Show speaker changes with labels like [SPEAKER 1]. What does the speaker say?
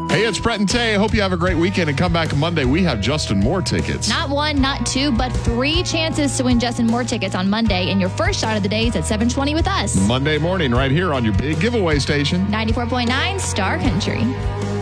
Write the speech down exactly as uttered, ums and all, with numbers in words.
[SPEAKER 1] Hey, it's Brett and Tay. I hope you have a great weekend and come back Monday. We have Justin Moore tickets.
[SPEAKER 2] Not one, not two, but three chances to win Justin Moore tickets on Monday. And your first shot of the day is at seven twenty with us.
[SPEAKER 1] Monday morning right here on your big giveaway station.
[SPEAKER 2] ninety-four point nine Star Country.